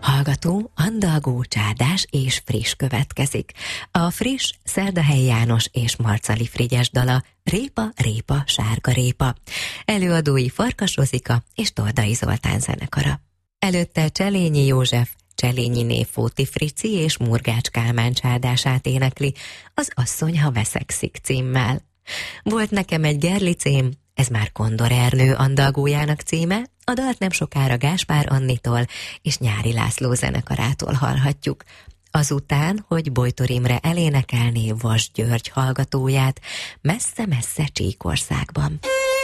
Hallgató, andalgó, csárdás és friss következik. A friss Szerdahelyi János és Marcali Frigyes dala Répa, répa, sárga répa. Előadói Farkas Rozika és Tordai Zoltán zenekara. Előtte Cselényi József, Cselényi Néfóti Frici és Murgács Kálmán csárdását énekli az Asszony, ha veszekszik címmel. Volt nekem egy gerlicém, ez már Kondor Ernő andalgójának címe, a dalt nem sokára Gáspár Annitól és Nyári László zenekarától hallhatjuk. Azután, hogy Bojtor Imre elénekelné Vas György hallgatóját messze-messze Csíkországban.